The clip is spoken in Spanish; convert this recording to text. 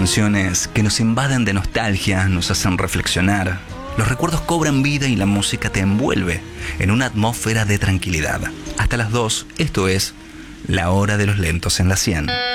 canciones que nos invaden de nostalgia, nos hacen reflexionar. Los recuerdos cobran vida y la música te envuelve en una atmósfera de tranquilidad. Hasta las 2, esto es La Hora de los Lentos en la 100.